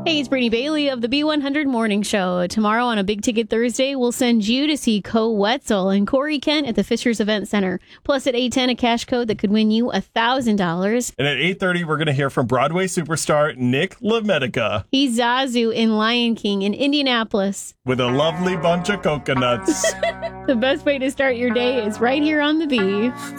Hey, it's Brittany Bailey of the B100 Morning Show. Tomorrow on a Big Ticket Thursday, we'll send you to see Co Wetzel and Corey Kent at the Fishers Event Center. Plus at 8:10, a cash code that could win you $1,000. And at 8:30, we're going to hear from Broadway superstar Nick LaMedica. He's Zazu in Lion King in Indianapolis. With a lovely bunch of coconuts. The best way to start your day is right here on the Bee.